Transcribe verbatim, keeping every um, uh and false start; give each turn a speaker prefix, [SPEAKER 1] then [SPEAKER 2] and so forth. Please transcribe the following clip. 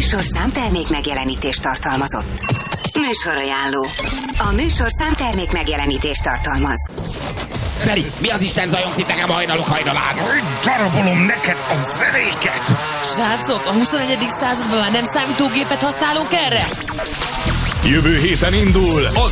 [SPEAKER 1] műsor számtermék megjelenítést tartalmazott. Műsorajánló. A műsor számtermék megjelenítést tartalmaz.
[SPEAKER 2] Feri, mi az Isten zajongsz itt nekem hajnalok hajnalán?
[SPEAKER 3] Hogy darabolom neked a zenéket!
[SPEAKER 4] Srácok, a huszonegyedik században már nem számítógépet használunk erre?
[SPEAKER 5] Jövő héten indul az